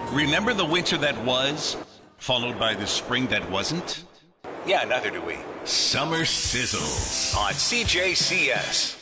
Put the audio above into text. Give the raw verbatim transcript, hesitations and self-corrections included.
Remember the winter that was, followed by the spring that wasn't? Yeah, neither do we. Summer Sizzles On C J C S.